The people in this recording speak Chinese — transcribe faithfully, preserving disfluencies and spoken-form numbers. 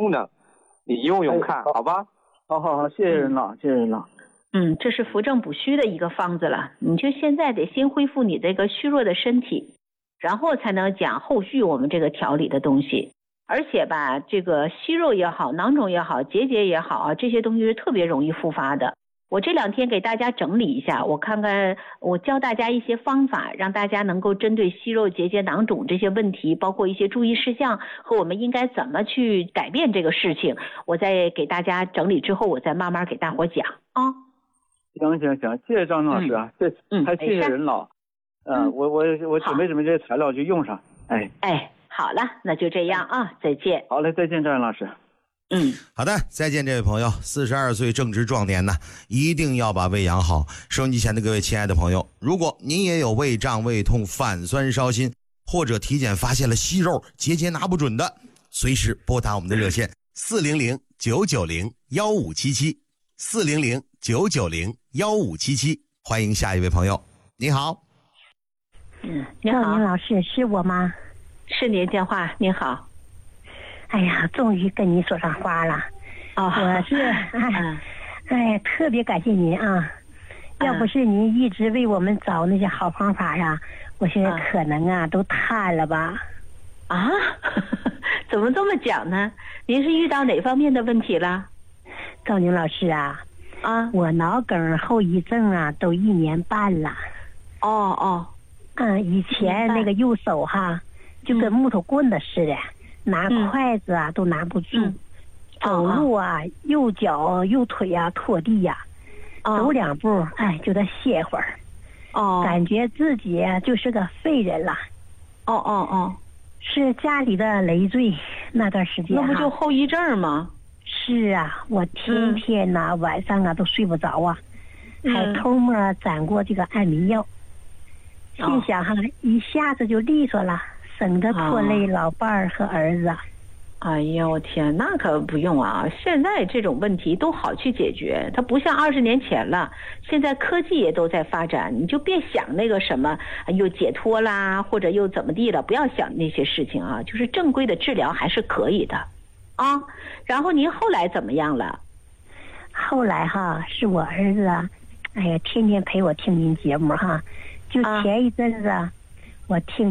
用的，你用用看，哎、好吧？ 好好好，谢谢任老，谢谢任老。 嗯，这是扶正补虚的一个方子了，你就现在得先恢复你这个虚弱的身体，然后才能讲后续我们这个调理的东西。而且吧，这个息肉也好，囊肿也好，结节也好啊，这些东西是特别容易复发的。我这两天给大家整理一下，我看看，我教大家一些方法，让大家能够针对息肉、结节、囊肿这些问题，包括一些注意事项和我们应该怎么去改变这个事情，我再给大家整理之后，我再慢慢给大伙讲啊。 行行行，谢谢张老师啊，这、嗯、还谢谢任老。嗯、呃，我我我准备准备这些材料就用上。哎哎，好了，那就这样啊，再见。 好嘞，再见，张老师。 嗯， 好的，再见，这位朋友，四十二岁正值壮年呢，一定要把胃养好。收音机前的各位亲爱的朋友，如果您也有胃胀、胃痛、反酸、烧心，或者体检发现了息肉、结节拿不准的，随时拨打我们的热线四零零九九零幺五七七四零零九九零幺五七七。欢迎下一位朋友，你好。 嗯，你好， 赵宁老师，是我吗？ 是您电话，您好。 哎呀，终于跟你说上话了。 哦， 我是哎，哎，特别感谢您啊！要不是您一直为我们找那些好方法呀，我现在可能啊都瘫了吧。 啊？怎么这么讲呢？您是遇到哪方面的问题了？ 赵宁老师啊， 啊， 我脑梗后遗症啊都一年半了。 哦哦， 嗯，以前那个右手哈，就跟木头棍子似的。拿筷子啊、嗯、都拿不住、嗯、走路啊、哦、右脚右腿啊拖地呀、啊哦、走两步哎就得歇会儿哦， 感觉自己啊就是个废人了。 哦哦哦， 是家里的累赘，那段时间、啊、 那不就后遗症吗？ 是啊，我天天呐、啊嗯、晚上啊都睡不着啊、嗯、还偷摸攒过这个安眠药、嗯、心想哈、哦、一下子就利索了，省得拖累老伴儿和儿子。 哎呀，我天，那可不用啊！现在这种问题都好去解决，它不像二十年前了。现在科技也都在发展，你就别想那个什么又解脱啦，或者又怎么地了，不要想那些事情啊。就是正规的治疗还是可以的啊。然后您后来怎么样了？ 后来哈，是我儿子，哎呀，天天陪我听您节目哈。就前一阵子，啊、我听。